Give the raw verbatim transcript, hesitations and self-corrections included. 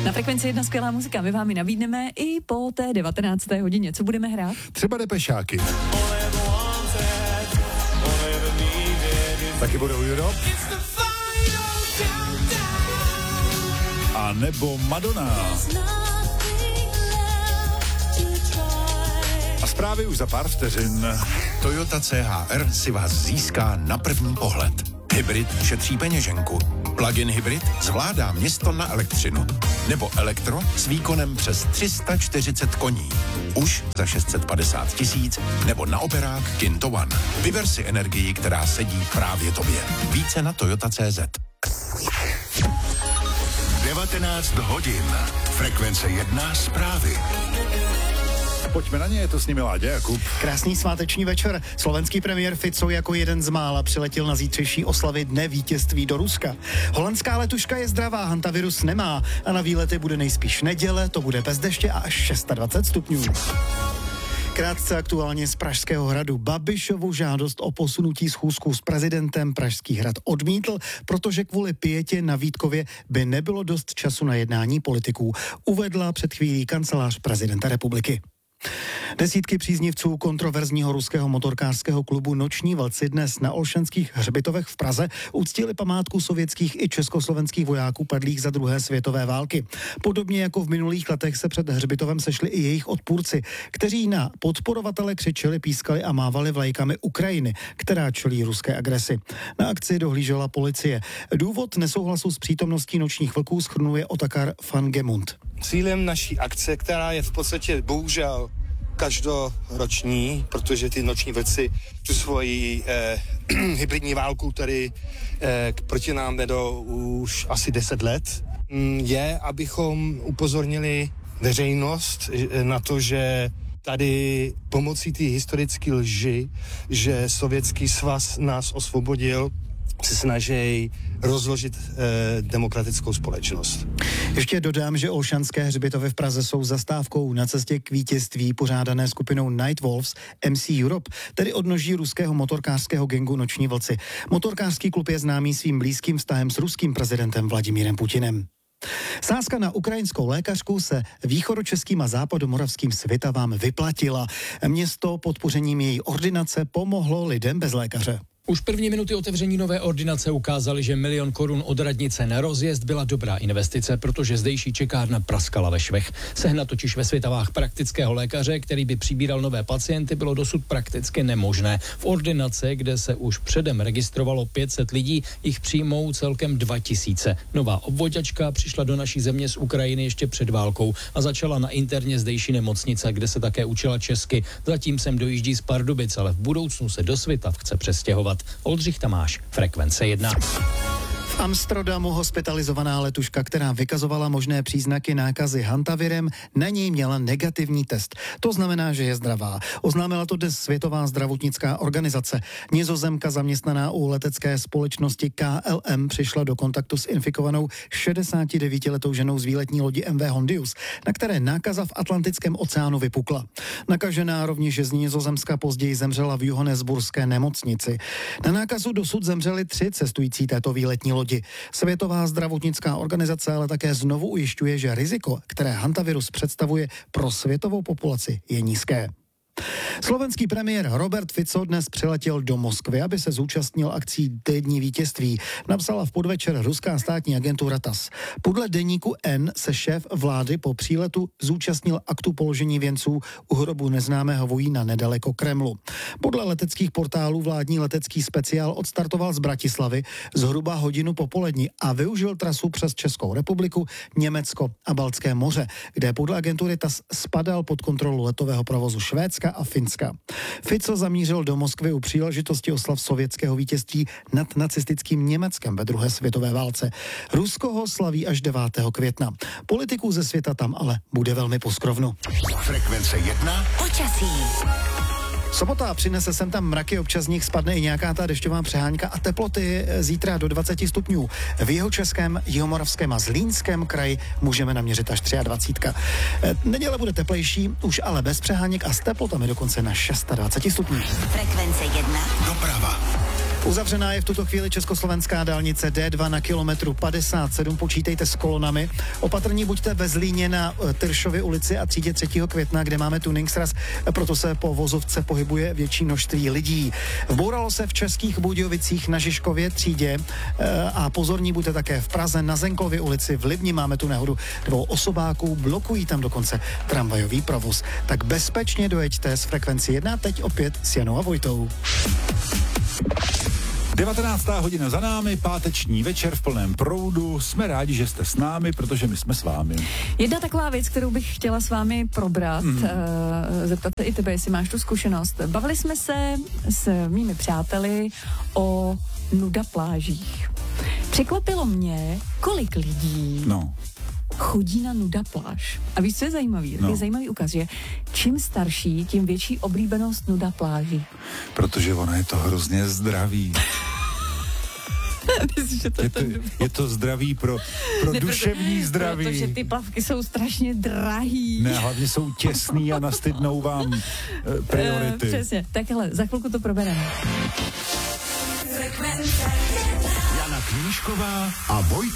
Na Frekvenci jedna skvělá muzika, my vám ji nabídneme i po té devatenácté hodině. Co budeme hrát? Třeba Depešáky. Taky budou Europe. A nebo Madonna. A zprávy už za pár vteřin. Toyota C H R si vás získá na první pohled. Hybrid šetří peněženku. Plug-in hybrid zvládá město na elektřinu. Nebo elektro s výkonem přes tři sta čtyřicet koní. Už za šest set padesát tisíc nebo na operák Kinto One. Vyber si energii, která sedí právě tobě. Více na Toyota tečka cé zet. devatenáct hodin. Frekvence jedna zprávy. Pojďme na ně, je to s nimi Láďa Jakub. Krásný sváteční večer. Slovenský premiér Fico jako jeden z mála přiletěl na zítřejší oslavy Dne vítězství do Ruska. Holandská letuška je zdravá, hantavirus nemá a na výlety bude nejspíš neděle, to bude bez deště a až dvacet šest stupňů. Krátce aktuálně z Pražského hradu. Babišovu žádost o posunutí schůzku s prezidentem Pražský hrad odmítl, protože kvůli pietě na Vítkově by nebylo dost času na jednání politiků, uvedla před chvílí kancelář prezidenta republiky. Desítky příznivců kontroverzního ruského motorkářského klubu Noční vlci dnes na Olšanských hřbitovech v Praze uctili památku sovětských i československých vojáků padlých za druhé světové války. Podobně jako v minulých letech se před hřbitovem sešli i jejich odpůrci, kteří na podporovatele křičeli, pískali a mávali vlajkami Ukrajiny, která čelí ruské agresi. Na akci dohlížela policie. Důvod nesouhlasu s přítomností nočních vlků shrnuje Otakar van Gemund. Cílem naší akce, která je v podstatě bohužel každoroční, protože ty noční vlci tu svoji eh, hybridní válku tady eh, proti nám vedou už asi deset let, je, abychom upozornili veřejnost na to, že tady pomocí ty historické lži, že Sovětský svaz nás osvobodil, se snaží rozložit eh, demokratickou společnost. Ještě dodám, že Olšanské hřbitovy v Praze jsou zastávkou na cestě k vítězství pořádané skupinou Night Wolves M C Europe, tedy odnoží ruského motorkářského gengu Noční vlci. Motorkářský klub je známý svým blízkým vztahem s ruským prezidentem Vladimírem Putinem. Sázka na ukrajinskou lékařku se východočeským a západomoravským Svitavám vyplatila. Město podpořením její ordinace pomohlo lidem bez lékaře. Už první minuty otevření nové ordinace ukázaly, že milion korun od radnice na rozjezd byla dobrá investice, protože zdejší čekárna praskala ve švech. Sehnat totiž ve Svitavách praktického lékaře, který by přibíral nové pacienty, bylo dosud prakticky nemožné. V ordinaci, kde se už předem registrovalo pět set lidí, jich přijmou celkem dva tisíce. Nová obvoďačka přišla do naší země z Ukrajiny ještě před válkou a začala na interně zdejší nemocnice, kde se také učila česky. Zatím sem dojíždí z Pardubic, ale v budoucnu se do Svitav chce přestěhovat. Oldřich Tamáš, Frekvence jedna. V Amsterdamu hospitalizovaná letuška, která vykazovala možné příznaky nákazy hantavirem, na něj měla negativní test. To znamená, že je zdravá. Oznámila to dnes Světová zdravotnická organizace. Nizozemka zaměstnaná u letecké společnosti K L M přišla do kontaktu s infikovanou šedesátidevítiletou ženou z výletní lodi M V Hondius, na které nákaza v Atlantickém oceánu vypukla. Nakažená rovněž z Nizozemska později zemřela v Johannesburské nemocnici. Na nákazu dosud zemřeli tři cestující této výletní lodi. Světová zdravotnická organizace ale také znovu ujišťuje, že riziko, které hantavirus představuje pro světovou populaci, je nízké. Slovenský premiér Robert Fico dnes přiletěl do Moskvy, aby se zúčastnil akcí Dní vítězství, napsala v podvečer ruská státní agentura T A S. Podle deníku N se šéf vlády po příletu zúčastnil aktu položení věnců u hrobu neznámého vojína nedaleko Kremlu. Podle leteckých portálů vládní letecký speciál odstartoval z Bratislavy zhruba hodinu popolední a využil trasu přes Českou republiku, Německo a Baltské moře, kde podle agentury T A S spadal pod kontrolu letového provozu Švédska a Finska. Fico zamířil do Moskvy u příležitosti oslav sovětského vítězství nad nacistickým Německem ve druhé světové válce. Rusko ho slaví až devátého května. Politiků ze světa tam ale bude velmi poskrovnu. Frekvence jedna. Počasí. Sobota přinese sem tam mraky, občas z nich spadne i nějaká ta dešťová přehánka a teploty zítra do dvacet stupňů. V jihočeském, jihomoravském a zlínském kraji můžeme naměřit až dvacet tři. Neděle bude teplejší, už ale bez přeháněk a s teplotami dokonce na dvacet šest stupňů. Frekvence jedna. Doprava. Uzavřená je v tuto chvíli československá dálnice D dva na kilometru padesát sedm. Počítejte s kolonami. Opatrní buďte ve Zlíně na Tyršově ulici a třídě třetího května, kde máme tuning sraz, proto se po vozovce pohybuje větší množství lidí. Vbouralo se v Českých Budějovicích na Žižkově třídě a pozorní buďte také v Praze na Zenkově ulici. V Libni máme tu nehodu dvou osobáků, blokují tam dokonce tramvajový provoz. Tak bezpečně dojeďte s Frekvenci jedna, teď opět s Janou a Vojtou. devatenáctá hodina za námi, páteční večer v plném proudu. Jsme rádi, že jste s námi, protože my jsme s vámi. Jedna taková věc, kterou bych chtěla s vámi probrat, mm. uh, zeptat se i tebe, jestli máš tu zkušenost. Bavili jsme se s mými přáteli o nuda plážích. Překvapilo mě, kolik lidí No. chodí na nuda pláž. A víš, co je zajímavý? No. Je zajímavý ukaz, že čím starší, tím větší oblíbenost nuda pláží. Protože ono je to hrozně zdravý. Myslím, že to je, to, je to zdraví pro, pro ne, duševní proto, zdraví. Protože ty plavky jsou strašně drahý. Ne, hlavně jsou těsný a nastydnou vám e, priority. E, přesně. Tak hele, za chvilku to probereme. Jana Knížková a Vojta